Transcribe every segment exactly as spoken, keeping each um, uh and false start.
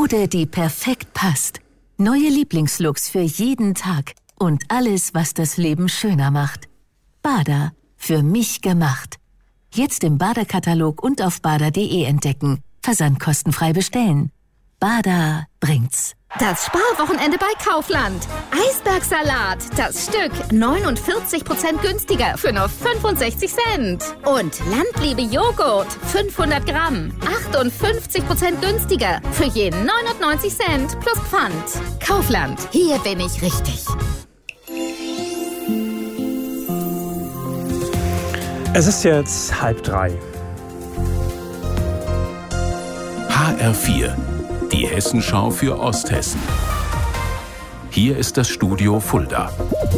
Mode, die perfekt passt. Neue Lieblingslooks für jeden Tag. Und alles, was das Leben schöner macht. Bada, für mich gemacht. Jetzt im Bada-Katalog und auf bada punkt de entdecken. Versand kostenfrei bestellen. Bada bringt's. Das Sparwochenende bei Kaufland. Eisbergsalat, das Stück, neunundvierzig Prozent günstiger für nur fünfundsechzig Cent. Und Landliebe Joghurt, fünfhundert Gramm, achtundfünfzig Prozent günstiger für je neunundneunzig Cent plus Pfand. Kaufland, hier bin ich richtig. Es ist jetzt halb drei. H R vier, die Hessenschau für Osthessen. Hier ist das Studio Fulda.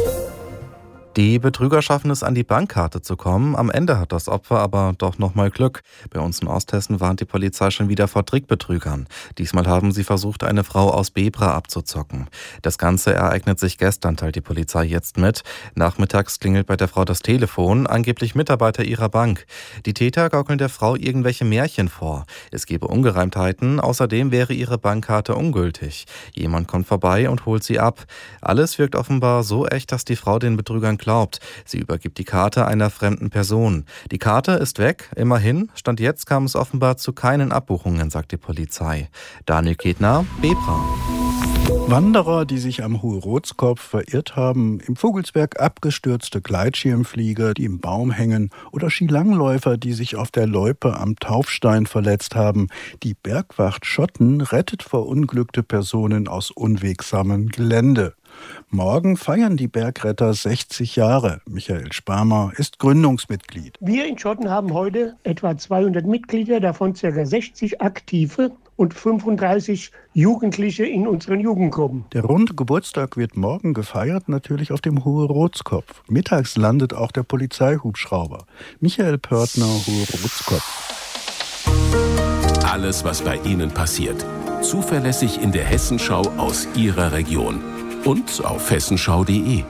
Die Betrüger schaffen es, an die Bankkarte zu kommen. Am Ende hat das Opfer aber doch noch mal Glück. Bei uns in Osthessen warnt die Polizei schon wieder vor Trickbetrügern. Diesmal haben sie versucht, eine Frau aus Bebra abzuzocken. Das Ganze ereignet sich gestern, teilt die Polizei jetzt mit. Nachmittags klingelt bei der Frau das Telefon, angeblich Mitarbeiter ihrer Bank. Die Täter gaukeln der Frau irgendwelche Märchen vor. Es gebe Ungereimtheiten, außerdem wäre ihre Bankkarte ungültig. Jemand kommt vorbei und holt sie ab. Alles wirkt offenbar so echt, dass die Frau den Betrügern glaubt. Sie übergibt die Karte einer fremden Person. Die Karte ist weg, immerhin. Stand jetzt kam es offenbar zu keinen Abbuchungen, sagt die Polizei. Daniel Ketner, Bebra. Wanderer, die sich am Hohe-Rotskopf verirrt haben, im Vogelsberg abgestürzte Gleitschirmflieger, die im Baum hängen, oder Skilangläufer, die sich auf der Loipe am Taufstein verletzt haben. Die Bergwacht Schotten rettet verunglückte Personen aus unwegsamem Gelände. Morgen feiern die Bergretter sechzig Jahre. Michael Sparmer ist Gründungsmitglied. Wir in Schotten haben heute etwa zweihundert Mitglieder, davon ca. sechzig aktive und fünfunddreißig Jugendliche in unseren Jugendgruppen. Der runde Geburtstag wird morgen gefeiert, natürlich auf dem Hohe-Rotskopf. Mittags landet auch der Polizeihubschrauber. Michael Pörtner, Hohe-Rotskopf. Alles, was bei Ihnen passiert. Zuverlässig in der Hessenschau aus Ihrer Region. Und auf hessenschau punkt de.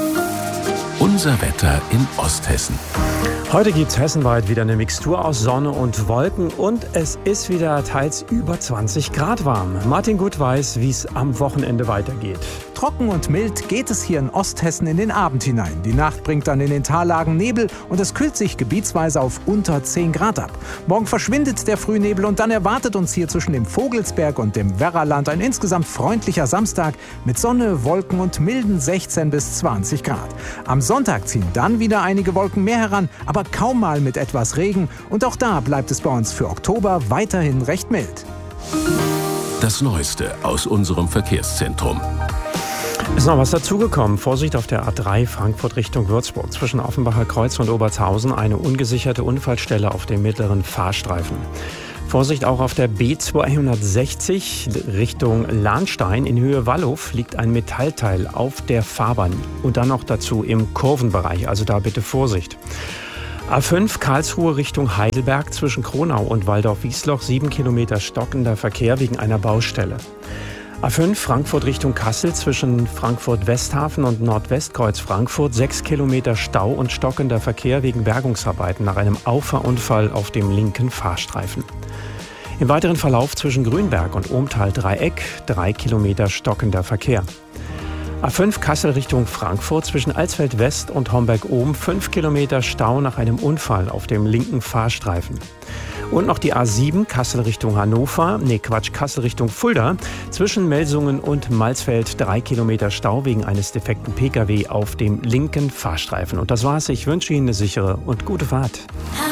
Unser Wetter in Osthessen. Heute gibt es hessenweit wieder eine Mixtur aus Sonne und Wolken und es ist wieder teils über zwanzig Grad warm. Martin Gut weiß, wie es am Wochenende weitergeht. Trocken und mild geht es hier in Osthessen in den Abend hinein. Die Nacht bringt dann in den Tallagen Nebel und es kühlt sich gebietsweise auf unter zehn Grad ab. Morgen verschwindet der Frühnebel und dann erwartet uns hier zwischen dem Vogelsberg und dem Werraland ein insgesamt freundlicher Samstag mit Sonne, Wolken und milden sechzehn bis zwanzig Grad. Am Sonntag ziehen dann wieder einige Wolken mehr heran, aber kaum mal mit etwas Regen. Und auch da bleibt es bei uns für Oktober weiterhin recht mild. Das Neueste aus unserem Verkehrszentrum. Ist noch was dazugekommen. Vorsicht auf der A drei Frankfurt Richtung Würzburg. Zwischen Offenbacher Kreuz und Obertshausen eine ungesicherte Unfallstelle auf dem mittleren Fahrstreifen. Vorsicht auch auf der B zweihundertsechzig Richtung Lahnstein. In Höhe Wallhof liegt ein Metallteil auf der Fahrbahn. Und dann noch dazu im Kurvenbereich. Also da bitte Vorsicht. A fünf Karlsruhe Richtung Heidelberg zwischen Kronau und Waldorf-Wiesloch. Sieben Kilometer stockender Verkehr wegen einer Baustelle. A fünf Frankfurt Richtung Kassel zwischen Frankfurt-Westhafen und Nordwestkreuz Frankfurt. Sechs Kilometer Stau und stockender Verkehr wegen Bergungsarbeiten nach einem Auffahrunfall auf dem linken Fahrstreifen. Im weiteren Verlauf zwischen Grünberg und Ohmtal-Dreieck. Drei Kilometer stockender Verkehr. A fünf Kassel Richtung Frankfurt zwischen Alsfeld West und Homberg-Ohm. Fünf Kilometer Stau nach einem Unfall auf dem linken Fahrstreifen. Und noch die A sieben Kassel Richtung Hannover, nee Quatsch, Kassel Richtung Fulda. Zwischen Melsungen und Malsfeld drei Kilometer Stau wegen eines defekten Pkw auf dem linken Fahrstreifen. Und das war's. Ich wünsche Ihnen eine sichere und gute Fahrt.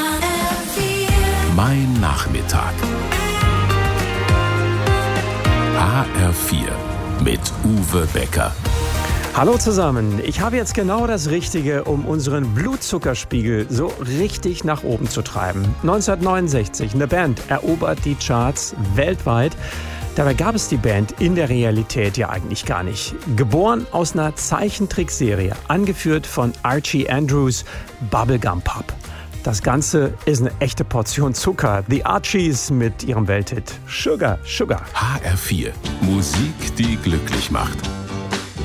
Mein Nachmittag. H R vier mit Uwe Becker. Hallo zusammen, ich habe jetzt genau das Richtige, um unseren Blutzuckerspiegel so richtig nach oben zu treiben. neunzehnhundertneunundsechzig, eine Band erobert die Charts weltweit. Dabei gab es die Band in der Realität ja eigentlich gar nicht. Geboren aus einer Zeichentrickserie, angeführt von Archie Andrews, Bubblegum Pop. Das Ganze ist eine echte Portion Zucker. The Archies mit ihrem Welthit Sugar, Sugar. H R vier, Musik, die glücklich macht.